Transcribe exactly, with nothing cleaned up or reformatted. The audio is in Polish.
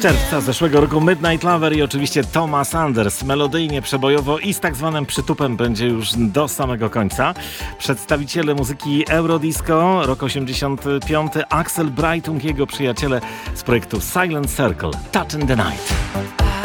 czerwca zeszłego roku Midnight Lover i oczywiście Thomas Anders. Melodyjnie, przebojowo i z tak zwanym przytupem będzie już do samego końca. Przedstawiciele muzyki Eurodisco, rok osiemdziesiąty piąty, Axel Brightung, jego przyjaciele z projektu Silent Circle, Touch in the Night.